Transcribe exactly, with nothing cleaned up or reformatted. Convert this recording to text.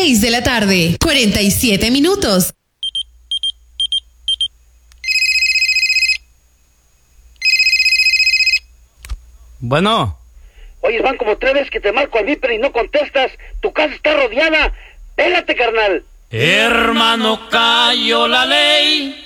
seis de la tarde, cuarenta y siete minutos. Bueno. Oye, van como tres veces que te marco al Viper y no contestas. Tu casa está rodeada. Pélate, carnal. Hermano, cayó la ley.